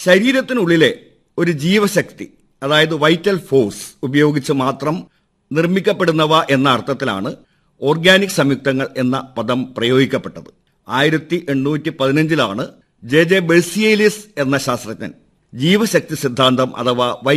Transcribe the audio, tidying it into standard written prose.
ശരീരത്തിനുള്ളിലെ ഒരു ജീവശക്തി, അതായത് vital force ഉപയോഗിച്ച് മാത്രം നിർമ്മിക്കപ്പെടുന്നവ എന്ന അർത്ഥത്തിലാണ് ഓർഗാനിക് സംയുക്തങ്ങൾ എന്ന പദം പ്രയോഗിക്കപ്പെട്ടത്. 1815 ജെ ബെഴ്സിയേലിയസ് എന്ന ശാസ്ത്രജ്ഞൻ ജീവശക്തി സിദ്ധാന്തം അഥവാ